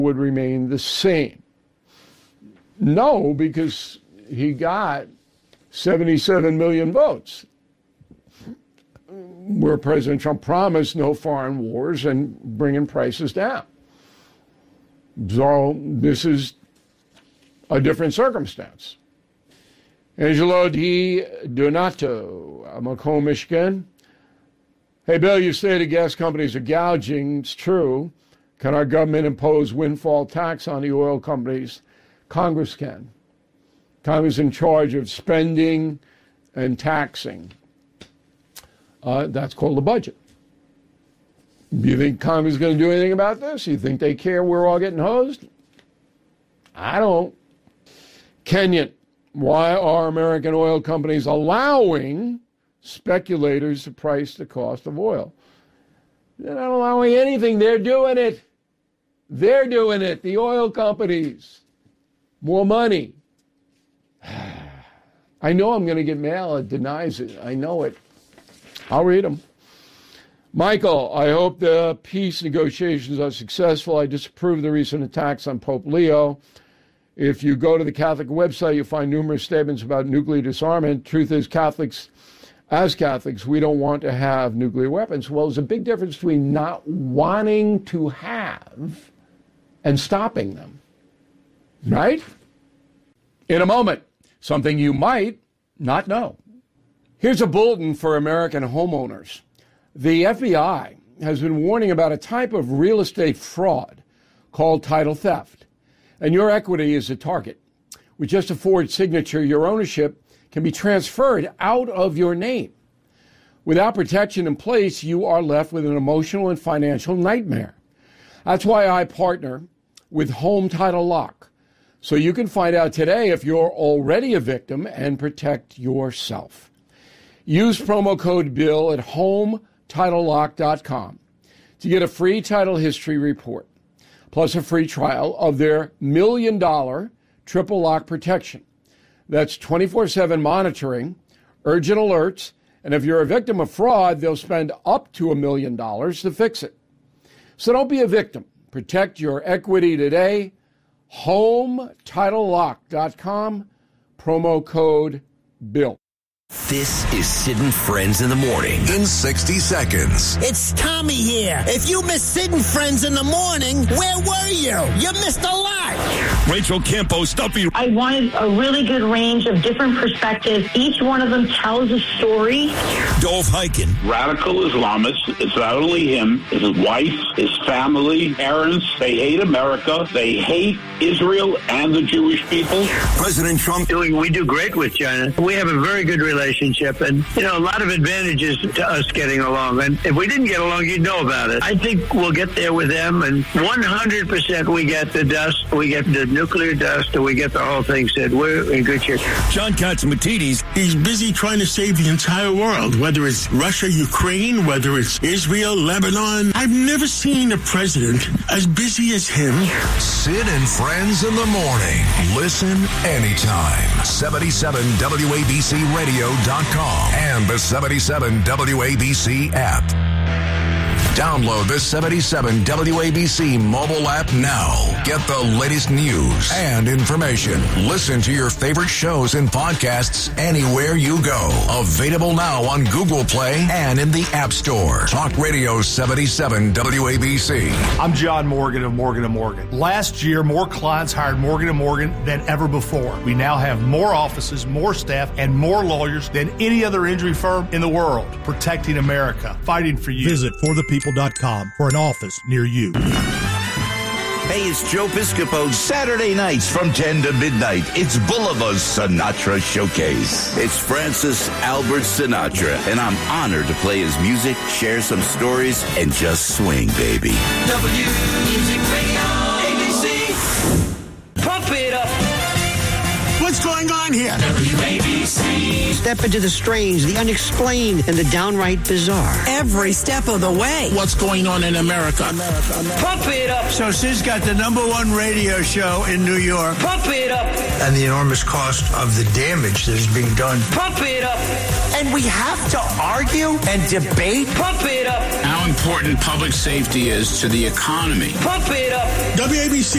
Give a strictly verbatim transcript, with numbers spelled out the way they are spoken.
would remain the same. No, because he got seventy-seven million votes, where President Trump promised no foreign wars and bringing prices down. So this is a different circumstance. Angelo Di Donato, Macomb, Michigan. Hey, Bill, you say the gas companies are gouging. It's true. Can our government impose windfall tax on the oil companies? Congress can. Congress is in charge of spending and taxing. Uh, that's called the budget. Do you think Congress is going to do anything about this? You think they care we're all getting hosed? I don't. Kenyan, why are American oil companies allowing speculators to price the cost of oil? They're not allowing anything. They're doing it. They're doing it. The oil companies. More money. I know I'm going to get mail that denies it. I know it. I'll read them. Michael, I hope the peace negotiations are successful. I disapprove of the recent attacks on Pope Leo. If you go to the Catholic website, you'll find numerous statements about nuclear disarmament. Truth is, Catholics, as Catholics, we don't want to have nuclear weapons. Well, there's a big difference between not wanting to have and stopping them. Right? In a moment, something you might not know. Here's a bulletin for American homeowners. The F B I has been warning about a type of real estate fraud called title theft. And your equity is a target. With just a forged signature, your ownership can be transferred out of your name. Without protection in place, you are left with an emotional and financial nightmare. That's why I partner with Home Title Lock, so you can find out today if you're already a victim and protect yourself. Use promo code BILL at home title lock dot com to get a free title history report, plus a free trial of their million dollar triple lock protection. That's twenty-four seven monitoring, urgent alerts, and if you're a victim of fraud, they'll spend up to a million dollars to fix it. So don't be a victim. Protect your equity today. home title lock dot com, promo code BILL. This is Sid and Friends in the Morning. In sixty seconds. It's Tommy here. If you missed Sid and Friends in the Morning, where were you? You missed a lot. Rachel Campo, Stumpy. I wanted a really good range of different perspectives. Each one of them tells a story. Dov Hikind. Radical Islamists. It's not only him, it's his wife, his family, parents. They hate America. They hate Israel and the Jewish people. President Trump. Doing, we do great with China. We have a very good relationship. Relationship and, you know, a lot of advantages to us getting along. And if we didn't get along, you'd know about it. I think we'll get there with them, and one hundred percent we get the dust, we get the nuclear dust, and we get the whole thing said. We're in good shape. John Catsimatidis. He's busy trying to save the entire world, whether it's Russia, Ukraine, whether it's Israel, Lebanon. I've never seen a president as busy as him. Sid and Friends in the Morning. Listen anytime. seventy-seven W A B C Radio dot com and the seventy-seven W A B C app. Download the seventy-seven W A B C mobile app now. Get the latest news and information. Listen to your favorite shows and podcasts anywhere you go. Available now on Google Play and in the App Store. Talk Radio seventy-seven W A B C. I'm John Morgan of Morgan and Morgan. Last year, more clients hired Morgan and Morgan than ever before. We now have more offices, more staff, and more lawyers than any other injury firm in the world. Protecting America. Fighting for you. Visit for the people dot com for an office near you. Hey, it's Joe Piscopo. Saturday nights from ten to midnight, it's Bolivar's Sinatra Showcase. It's Francis Albert Sinatra, and I'm honored to play his music, share some stories, and just swing, baby. W Music Radio, A B C. Pump it up. What's going on here? W A B C. Step into the strange, the unexplained, and the downright bizarre. Every step of the way. What's going on in America? America, America. Pump it up. So Sid's got the number one radio show in New York. Pump it up. And the enormous cost of the damage that is being done. Pump it up. And we have to argue and debate. Pump it up. Our how important public safety is to the economy. Pump it up. W A B C